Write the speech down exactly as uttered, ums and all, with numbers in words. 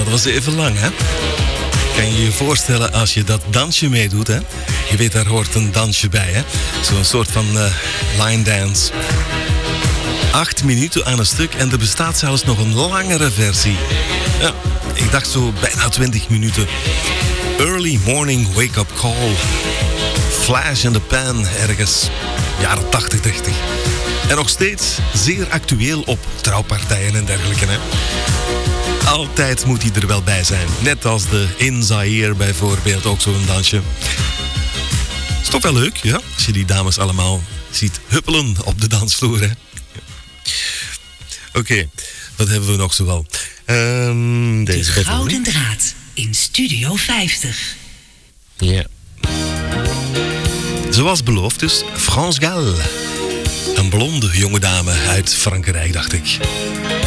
dat was even lang, hè? Kan je je voorstellen als je dat dansje meedoet, hè? Je weet, daar hoort een dansje bij, hè? Zo'n soort van uh, line dance. Acht minuten aan een stuk en er bestaat zelfs nog een langere versie. Ja, ik dacht zo bijna twintig minuten. Early morning wake-up call. Flash in the pan, ergens jaren tachtig, dertig. En nog steeds zeer actueel op trouwpartijen en dergelijke, hè? Altijd moet hij er wel bij zijn. Net als de In Zaire bijvoorbeeld, ook zo'n dansje. Is toch wel leuk, ja? Als je die dames allemaal ziet huppelen op de dansvloer, hè? Oké, okay, wat hebben we nog zoal? Um, deze de Gouden Draad in Studio vijftig. Ja. Yeah. Zoals beloofd dus, France Gall. Een blonde jonge dame uit Frankrijk, dacht ik.